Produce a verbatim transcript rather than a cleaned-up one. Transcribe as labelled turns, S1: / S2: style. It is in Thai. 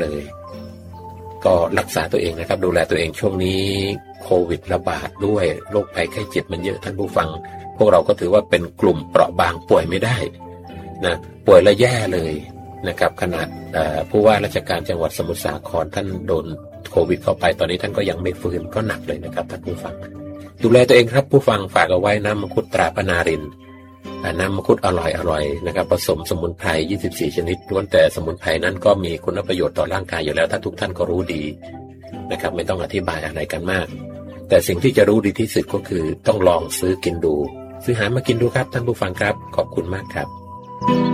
S1: เลยก็รักษาตัวเองนะครับดูแลตัวเองช่วงนี้โควิดระบาดด้วยโรคภัยไข้เจ็บมันเยอะท่านผู้ฟังพวกเราก็ถือว่าเป็นกลุ่มเปราะบางป่วยไม่ได้นะป่วยแล้วแย่เลยนะครับขนาดผู้ว่าราชการจังหวัดสมุทรสาครท่านโดนโควิดเข้าไปตอนนี้ท่านก็ยังไม่ฟื้นก็หนักเลยนะครับท่านผู้ฟังดูแลตัวเองครับผู้ฟังฝากเอาไว้น้ำมังคุดตราพนารินน้ำมังคุดอร่อยอร่อยนะครับผสมสมุนไพรยี่สิบสี่ชนิดล้วนแต่สมุนไพรนั้นก็มีคุณประโยชน์ต่อร่างกายอยู่แล้วถ้าทุกท่านก็รู้ดีนะครับไม่ต้องอธิบายอะไรกันมากแต่สิ่งที่จะรู้ดีที่สุดก็คือต้องลองซื้อกินดูซื้อหามากินดูครับท่านผู้ฟังครับขอบคุณมากครับ